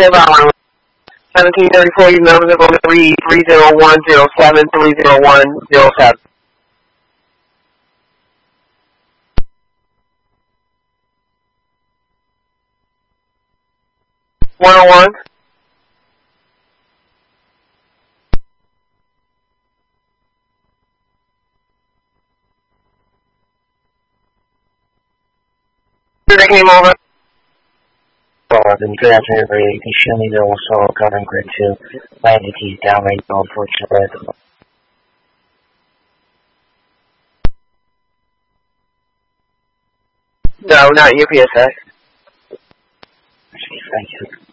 about 1734, your numbers are going to read 30107, 30107. One. They came over. Good afternoon, everybody. You can show me the also covering grid 2. Landing keys down right now, unfortunately. No, not UPSA. Thank you.